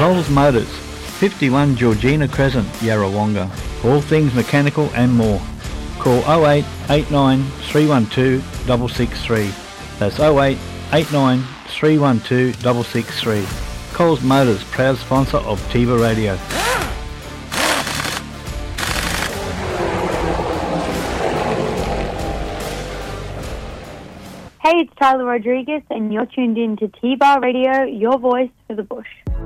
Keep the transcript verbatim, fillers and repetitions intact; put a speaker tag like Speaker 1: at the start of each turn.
Speaker 1: Coles Motors, fifty-one Georgina Crescent, Yarrawonga. All things mechanical and more. Call oh eight eight nine three one two six six three. That's oh eight eight nine three one two six six three. Coles Motors, proud sponsor of Tiva Radio.
Speaker 2: Hey, it's Tyler Rodriguez, and you're tuned in to T-Bar Radio, your voice for the bush.